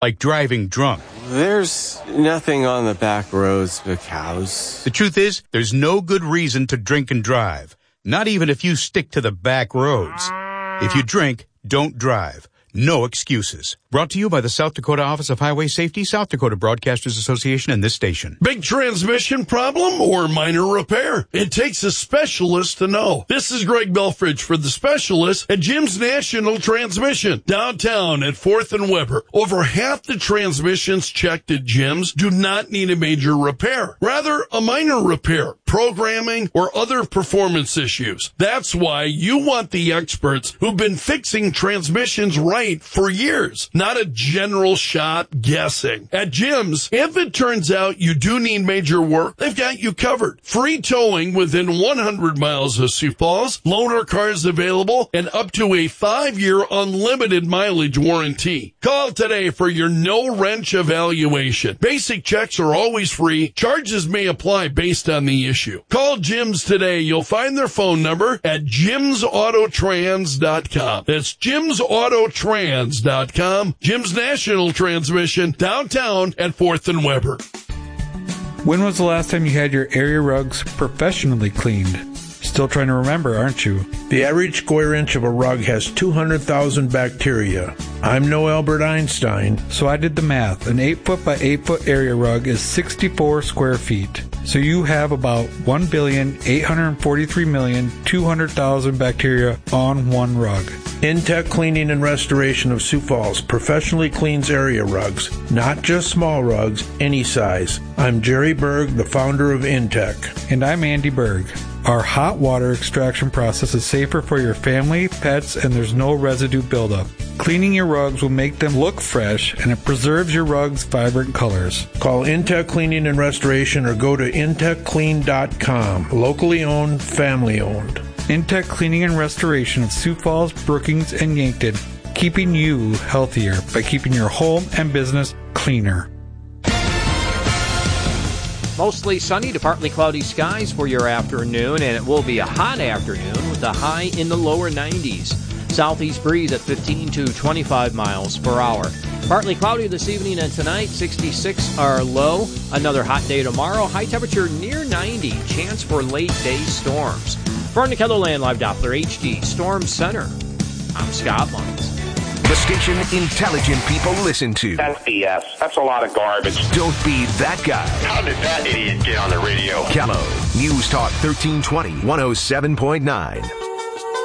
like driving drunk. There's nothing on the back roads but cows. The truth is, there's no good reason to drink and drive, not even if you stick to the back roads. If you drink, don't drive. No excuses. Brought to you by the South Dakota Office of Highway Safety, South Dakota Broadcasters Association, and this station. Big transmission problem or minor repair? It takes a specialist to know. This is Greg Belfridge for the specialist at Jim's National Transmission, downtown at 4th and Weber. Over half the transmissions checked at Jim's do not need a major repair. Rather, a minor repair, programming, or other performance issues. That's why you want the experts who've been fixing transmissions right for years. Not a general shot guessing. At Jim's, if it turns out you do need major work, they've got you covered. Free towing within 100 miles of Sioux Falls, loaner cars available, and up to a 5-year unlimited mileage warranty. Call today for your no-wrench evaluation. Basic checks are always free. Charges may apply based on the issue. Call Jim's today. You'll find their phone number at jimsautotrans.com. That's jimsautotrans.com. Jim's National Transmission, downtown at 4th and Weber. When was the last time you had your area rugs professionally cleaned? Still trying to remember, aren't you? The average square inch of a rug has 200,000 bacteria. I'm no Albert Einstein. So I did the math. An 8-foot by 8-foot area rug is 64 square feet. So you have about 1,843,200,000 bacteria on one rug. Intech Cleaning and Restoration of Sioux Falls professionally cleans area rugs, not just small rugs, any size. I'm Jerry Berg, the founder of Intech. And I'm Andy Berg. Our hot water extraction process is safer for your family, pets, and there's no residue buildup. Cleaning your rugs will make them look fresh, and it preserves your rugs' vibrant colors. Call Intech Cleaning and Restoration or go to intechclean.com. Locally owned, family owned. Intech Cleaning and Restoration of Sioux Falls, Brookings, and Yankton, keeping you healthier by keeping your home and business cleaner. Mostly sunny to partly cloudy skies for your afternoon, and it will be a hot afternoon with a high in the lower 90s. Southeast breeze at 15 to 25 miles per hour. Partly cloudy this evening and tonight, 66 are low. Another hot day tomorrow, high temperature near 90. Chance for late day storms. For the KELOLAND Live Doppler HD Storm Center, I'm Scott Lutz. The station intelligent people listen to. That's BS. That's a lot of garbage. Don't be that guy. How did that idiot get on the radio? KELO News Talk 1320, 107.9.